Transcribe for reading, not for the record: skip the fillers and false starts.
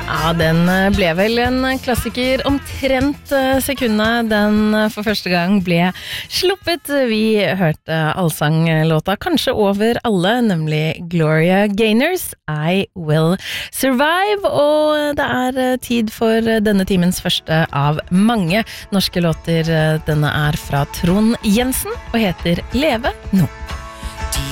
Ja, den ble vel en klassiker omtrent sekundet den for første gang ble sluppet. Vi hørte allsanglåta kanskje over alle, nemlig Gloria Gaynors I Will Survive, og det er tid for denne timens første av mange norske låter. Denne er fra Trond Jensen og heter Leve nå.